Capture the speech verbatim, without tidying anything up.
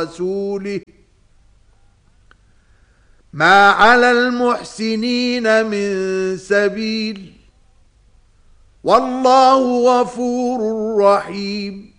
ورسوله ما على المحسنين من سبيل والله غفور رحيم.